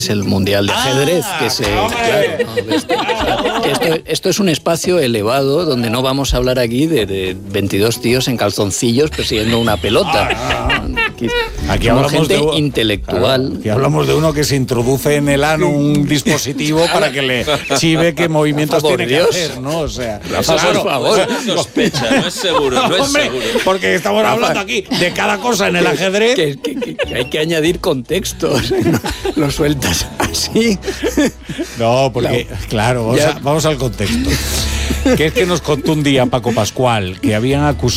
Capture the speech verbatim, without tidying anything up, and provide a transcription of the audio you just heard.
Es el Mundial de Ajedrez, ah, que se... Claro, no, esto, o sea, que esto, esto es un espacio elevado donde no vamos a hablar aquí de, de veintidós tíos en calzoncillos persiguiendo una pelota. Ah, Aquí, aquí somos hablamos gente de, intelectual. Claro, aquí hablamos de uno que se introduce en el ano un dispositivo para que le chive qué movimientos Por tiene Dios. que hacer, ¿no? O sea, Rafa, claro, por favor. o sea, Sospecha, no es seguro, no es hombre, seguro. porque estamos hablando aquí de cada cosa en el ajedrez. Que, que, que, que hay que añadir contextos. Lo sueltas así. No, porque, No. claro, vamos, Ya. a, vamos al contexto. Que es que nos contó un día Paco Pascual que habían acusado